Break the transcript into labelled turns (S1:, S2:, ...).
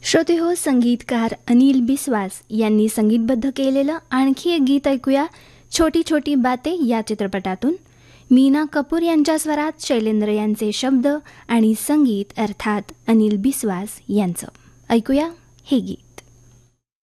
S1: श्रोते हो, संगीतकार अनिल बिस्वास यांनी संगीतबद्ध केलेलं आणखी एक गीत ऐकूया. छोटी छोटी बाते या चित्रपटातून मीना कपूर यांच्या स्वरात शैलेंद्र यांचे शब्द आणि संगीत अर्थात अनिल बिस्वास यांचं. ऐकूया हे गीत.